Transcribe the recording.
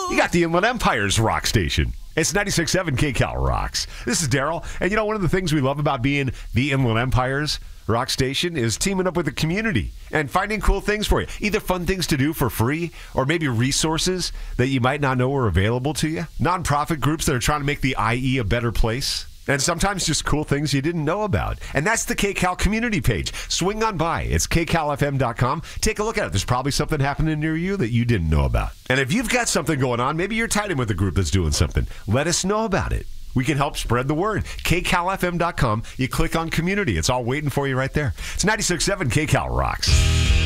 You got the Inland Empire's rock station. It's 96.7 KCal Rocks. This is Daryl. And you know, one of the things we love about being the Inland Empire's rock station is teaming up with the community and finding cool things for you. Either fun things to do for free or maybe resources that you might not know are available to you. Nonprofit groups that are trying to make the IE a better place. And sometimes just cool things you didn't know about. And that's the KCal community page. Swing on by. It's kcalfm.com. Take a look at it. There's probably something happening near you that you didn't know about. And if you've got something going on, maybe you're tied in with a group that's doing something, let us know about it. We can help spread the word. kcalfm.com. You click on community. It's all waiting for you right there. It's 96.7 KCal Rocks.